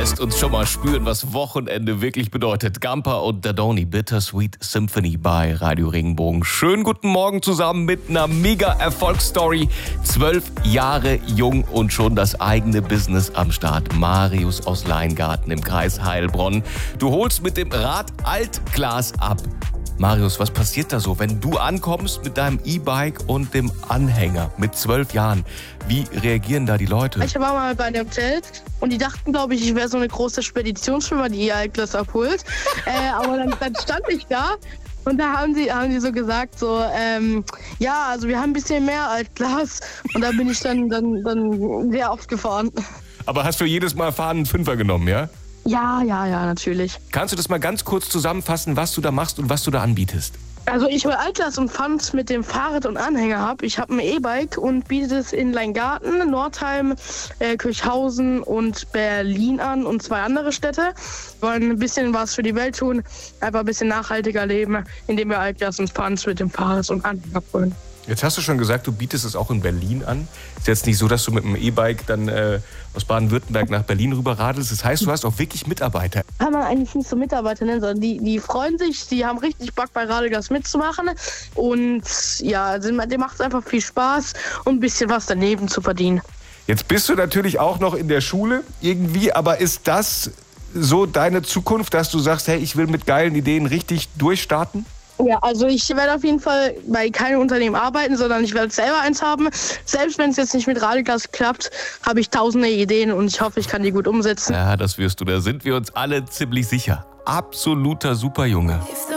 lässt uns schon mal spüren, was Wochenende wirklich bedeutet. Gamper und Dadoni, Bittersweet Symphony bei Radio Regenbogen. Schönen guten Morgen zusammen mit einer Mega-Erfolgsstory. 12 Jahre jung und schon das eigene Business am Start. Marius aus Leingarten im Kreis Heilbronn. Du holst mit dem Rad Altglas ab. Marius, was passiert da so, wenn du ankommst mit deinem E-Bike und dem Anhänger mit 12 Jahren? Wie reagieren da die Leute? Ich war mal bei einem Hotel und die dachten, glaube ich, wäre so eine große Speditionsfirma, die ihr Altglas abholt. Aber dann stand ich da und da haben die so gesagt, so, ja, also wir haben ein bisschen mehr Altglas. Und da bin ich dann sehr oft gefahren. Aber hast du jedes Mal fahren einen Fünfer genommen, ja? Ja, natürlich. Kannst du das mal ganz kurz zusammenfassen, was du da machst und was du da anbietest? Also ich hole Altglas und Pfand mit dem Fahrrad und Anhänger ab. Ich habe ein E-Bike und biete es in Leingarten, Nordheim, Kirchhausen und Berlin an und 2 andere Städte. Wir wollen ein bisschen was für die Welt tun, einfach ein bisschen nachhaltiger leben, indem wir Altglas und Pfand mit dem Fahrrad und Anhänger abholen. Jetzt hast du schon gesagt, du bietest es auch in Berlin an. Ist jetzt nicht so, dass du mit dem E-Bike dann aus Baden-Württemberg nach Berlin rüber radelst. Das heißt, du hast auch wirklich Mitarbeiter. Kann man eigentlich nicht so Mitarbeiter nennen, sondern die freuen sich, die haben richtig Bock bei Radiogas mitzumachen. Und ja, dem macht es einfach viel Spaß, um ein bisschen was daneben zu verdienen. Jetzt bist du natürlich auch noch in der Schule irgendwie, aber ist das so deine Zukunft, dass du sagst, hey, ich will mit geilen Ideen richtig durchstarten? Ja, also ich werde auf jeden Fall bei keinem Unternehmen arbeiten, sondern ich werde selber eins haben. Selbst wenn es jetzt nicht mit Radiogas klappt, habe ich tausende Ideen und ich hoffe, ich kann die gut umsetzen. Ja, das wirst du, da sind wir uns alle ziemlich sicher. Absoluter Superjunge.